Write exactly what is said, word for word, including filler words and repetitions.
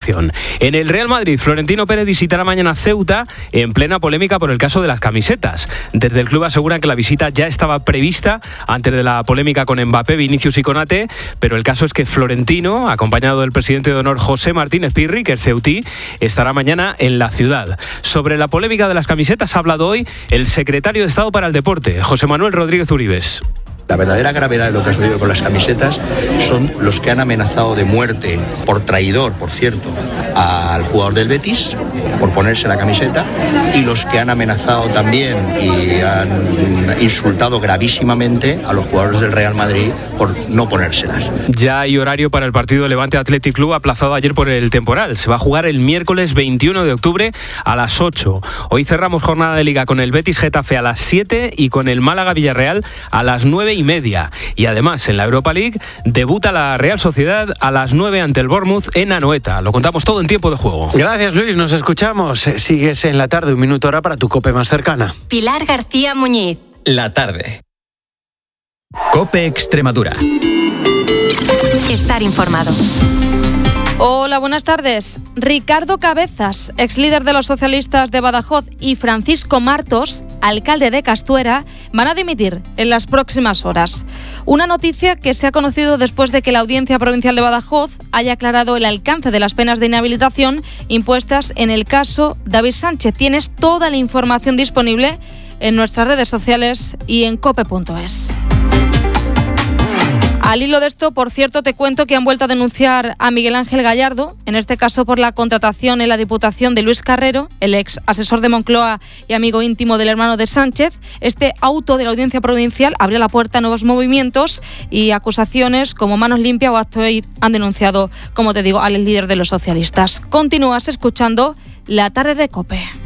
información. En el Real Madrid, Florentino Pérez visitará mañana Ceuta en plena polémica por el caso de las camisetas. Desde el club aseguran que la visita ya estaba prevista antes de la polémica con Mbappé, Vinicius y Konaté, pero el caso es que Florentino, acompañado del presidente de honor José Martínez Pirri, que es ceutí, estará mañana en la ciudad. Sobre la polémica de las camisetas ha hablado hoy el secretario de Estado para el Deporte, José Manuel Rodríguez Uribes. La verdadera gravedad de lo que ha sucedido con las camisetas son los que han amenazado de muerte, por traidor, por cierto, al jugador del Betis, por ponerse la camiseta, y los que han amenazado también y han insultado gravísimamente a los jugadores del Real Madrid por no ponérselas. Ya hay horario para el partido Levante Athletic Club, aplazado ayer por el temporal. Se va a jugar el miércoles veintiuno de octubre a las ocho. Hoy cerramos jornada de Liga con el Betis Getafe a las siete y con el Málaga Villarreal a las nueve y media. Y además en la Europa League debuta la Real Sociedad a las nueve ante el Bournemouth en Anoeta. Lo contamos todo en tiempo de juego. Gracias, Luis, nos escuchamos. Sigues en la tarde, un minuto ahora para tu COPE más cercana. Pilar García Muñiz. La tarde. COPE Extremadura. Estar informado. Hola, buenas tardes. Ricardo Cabezas, ex líder de los socialistas de Badajoz, y Francisco Martos, alcalde de Castuera, van a dimitir en las próximas horas. Una noticia que se ha conocido después de que la Audiencia Provincial de Badajoz haya aclarado el alcance de las penas de inhabilitación impuestas en el caso David Sánchez. Tienes toda la información disponible en nuestras redes sociales y en cope punto es. Al hilo de esto, por cierto, te cuento que han vuelto a denunciar a Miguel Ángel Gallardo, en este caso por la contratación en la Diputación de Luis Carrero, el ex asesor de Moncloa y amigo íntimo del hermano de Sánchez. Este auto de la Audiencia Provincial abrió la puerta a nuevos movimientos y acusaciones como Manos Limpias o Acto Air han denunciado, como te digo, al líder de los socialistas. Continúas escuchando La Tarde de COPE.